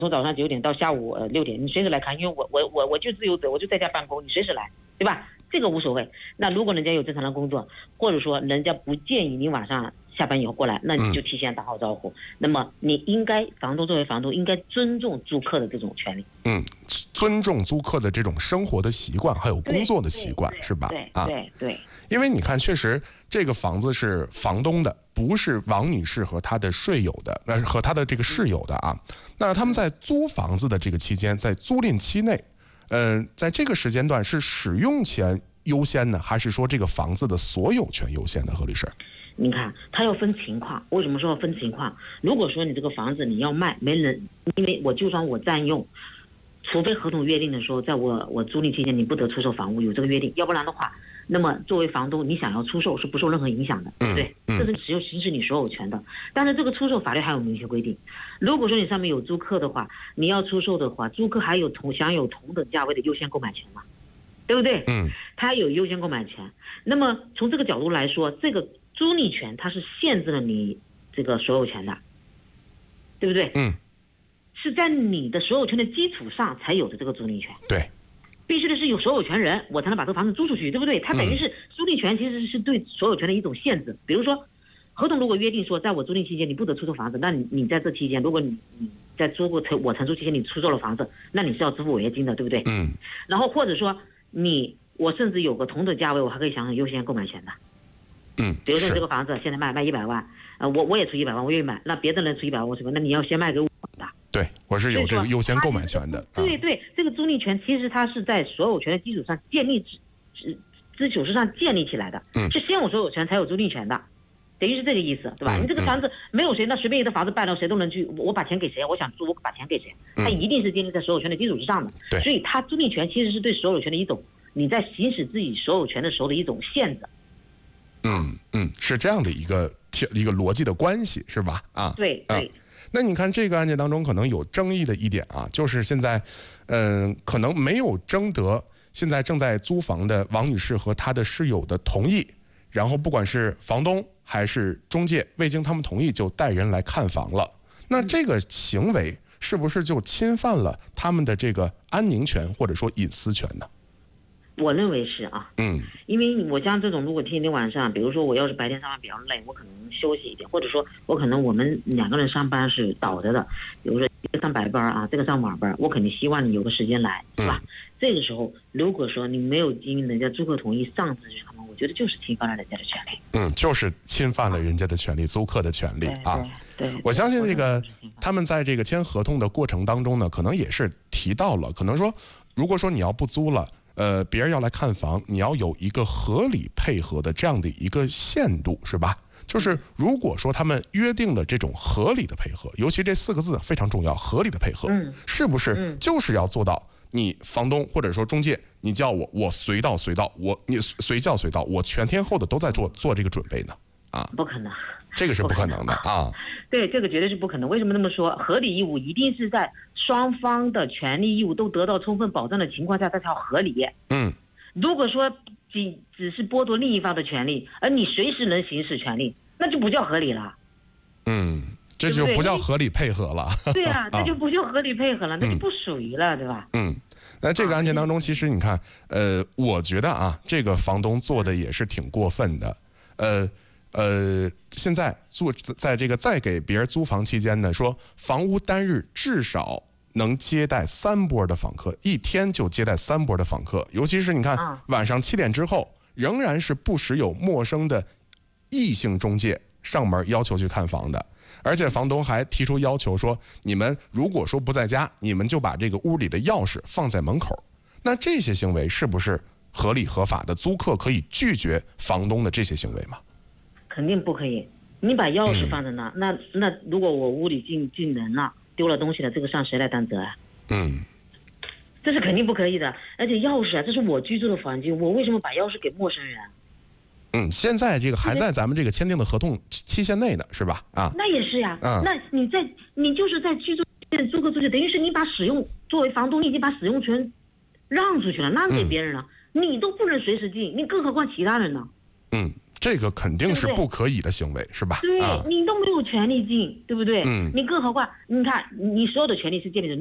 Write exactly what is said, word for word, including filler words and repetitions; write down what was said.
从早上九点到下午呃六点，你随时来看，因为我我我我就自由者，我就在家办公，你随时来，对吧？这个无所谓。那如果人家有正常的工作，或者说人家不建议你晚上下班以后过来，那你就提前打好招呼。嗯、那么你应该，房东作为房东，应该尊重租客的这种权利。 嗯，尊重租客的这种生活的习惯，还有工作的习惯，是吧？ 对啊，对对。 因为你看，确实这个房子是房东的，不是王女士和她的税友的，呃，和她的这个室友的啊。那他们在租房子的这个期间，在租赁期内。嗯、呃，在这个时间段是使用权优先呢，还是说这个房子的所有权优先的？何律师， 你看，它要分情况。为什么说要分情况？如果说你这个房子你要卖，没人，因为我就算我占用，除非合同约定的时候，在我我租赁期间你不得出售房屋，有这个约定，要不然的话，那么作为房东，你想要出售是不受任何影响的，对不对？ 嗯嗯、 这是只有行使你所有权的。但是这个出售法律还有明确规定，如果说你上面有租客的话，你要出售的话，租客还有同享有同等价位的优先购买权嘛，对不对？ 嗯， 他有优先购买权。那么从这个角度来说，这个租赁权它是限制了你这个所有权的，对不对？ 嗯， 是在你的所有权的基础上才有的这个租赁权。 对。 必须的是有所有权人，我才能把这个房子租出去，对不对？它等于是租赁权，其实是对所有权的一种限制。比如说，合同如果约定说，在我租赁期间你不得出售房子，那你你在这期间，如果你你在租过承我承租期间你出售了房子，那你是要支付违约金的，对不对？ 嗯。 然后或者说你我甚至有个同等价位，我还可以享有优先购买权的。 嗯。 比如说你这个房子现在卖卖一百万，呃，我我也出一百万，我愿意买，那别的人出一百万，我什么？那你要先卖给我的。 对，我是有这个优先购买权的。 对对，这个租赁权其实它是在所有权的基础上建立之之基础上建立起来的， 嗯， 是先有所有权才有租赁权的，等于是这个意思，对吧？ 嗯、 你这个房子没有谁，那随便一个房子办了，谁都能去，我把钱给谁，我想租，我把钱给谁，它一定是建立在所有权的基础之上的。 对、嗯， 所以它租赁权其实是对所有权的一种，你在行使自己所有权的时候的一种限制。 嗯嗯，是这样的一个一个逻辑的关系，是吧？啊， 对对。 啊那你看这个案件当中可能有争议的一点啊，就是现在，嗯、呃，可能没有征得现在正在租房的王女士和她的室友的同意，然后不管是房东还是中介，未经他们同意就带人来看房了。那这个行为是不是就侵犯了他们的这个安宁权或者说隐私权呢？ 我认为是啊， 嗯，因为我像这种，如果天天晚上，比如说我要是白天上班比较累，我可能休息一点，或者说我可能我们两个人上班是倒着的，比如说一个上白班啊，这个上晚班，我肯定希望你有个时间来，是吧？嗯、这个时候，如果说你没有经人家租客同意擅自去看房，我觉得就是侵犯了人家的权利。 嗯，就是侵犯了人家的权利，租客的权利啊。 对，对我相信这个他们在这个签合同的过程当中呢，可能也是提到了，可能说，如果说你要不租了。呃，别人要来看房，你要有一个合理配合的这样的一个限度，是吧？就是如果说他们约定了这种合理的配合，尤其这四个字非常重要，合理的配合， 嗯， 是不是就是要做到你房东或者说中介，你叫我，我随到随到，我你随叫随到，我全天候的都在做做这个准备呢？啊， 不可能， 这个是不可能的啊。 对，这个绝对是不可能。为什么这么说？合理义务一定是在双方的权利义务都得到充分保障的情况下，它才叫合理。 嗯， 如果说只只是剥夺另一方的权利，而你随时能行使权利，那就不叫合理了。 嗯，这就不叫合理配合了。 对啊，这就不叫合理配合了，那就不属于了，对吧？ 嗯，那这个案件当中，其实你看，呃，我觉得啊，这个房东做的也是挺过分的，呃。呃，现在租在这个在给别人租房期间呢，说房屋单日至少能接待三波的访客，一天就接待三波的访客，尤其是你看晚上七点之后，仍然是不时有陌生的异性中介上门要求去看房的，而且房东还提出要求说，你们如果说不在家，你们就把这个屋里的钥匙放在门口。那这些行为是不是合理合法的？租客可以拒绝房东的这些行为吗？ 肯定不可以，你把钥匙放在那，嗯、那那如果我屋里进进人了，丢了东西了，这个上谁来担责啊？ 嗯， 这是肯定不可以的。而且钥匙啊，这是我居住的环境，我为什么把钥匙给陌生人？ 嗯，现在这个还在咱们这个签订的合同期限内呢，是吧？啊， 那也是呀。 啊， 那你在你就是在居住租个出去，等于是你把使用作为房东，你已经把使用权让出去了，让给别人了，嗯、你都不能随时进，你更何况其他人呢？ 嗯。 这个肯定是对不对不可以的行为，是吧？ 对、 啊， 你都没有权利进，对不对？ 嗯， 你更何况，你看，你所有的权利是建立在